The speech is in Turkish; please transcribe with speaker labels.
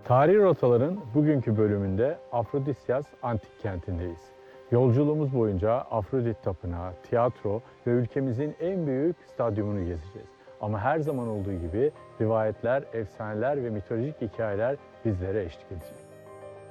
Speaker 1: Tarihi rotaların bugünkü bölümünde Afrodisyas Antik Kenti'ndeyiz. Yolculuğumuz boyunca Afrodit Tapınağı, tiyatro ve ülkemizin en büyük stadyumunu gezeceğiz. Ama her zaman olduğu gibi rivayetler, efsaneler ve mitolojik hikayeler bizlere eşlik edecek.